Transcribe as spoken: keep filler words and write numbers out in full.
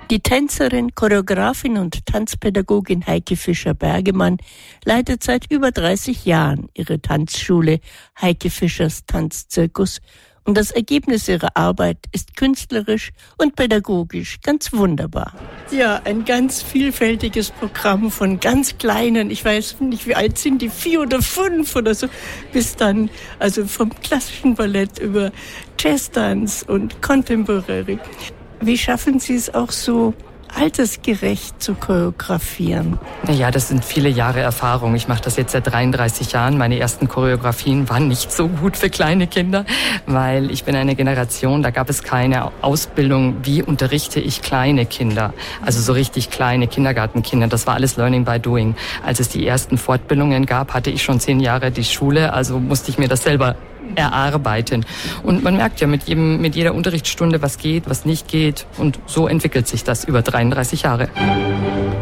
Die Tänzerin, Choreografin und Tanzpädagogin Heike Fischer-Bergemann leitet seit über dreißig Jahren ihre Tanzschule Heike Fischers Tanzzirkus und das Ergebnis ihrer Arbeit ist künstlerisch und pädagogisch ganz wunderbar. Ja, ein ganz vielfältiges Programm von ganz kleinen, ich weiß nicht, wie alt sind die, vier oder fünf oder so, bis dann, also vom klassischen Ballett über Jazzdance und Contemporary. Wie schaffen Sie es auch so altersgerecht zu choreografieren? Naja, das sind viele Jahre Erfahrung. Ich mache das jetzt seit dreiunddreißig Jahren. Meine ersten Choreografien waren nicht so gut für kleine Kinder, weil ich bin eine Generation, da gab es keine Ausbildung, wie unterrichte ich kleine Kinder. Also so richtig kleine Kindergartenkinder. Das war alles Learning by Doing. Als es die ersten Fortbildungen gab, hatte ich schon zehn Jahre die Schule, also musste ich mir das selber erarbeiten. Und man merkt ja mit jedem, mit jeder Unterrichtsstunde, was geht, was nicht geht. Und so entwickelt sich das über dreiunddreißig Jahre.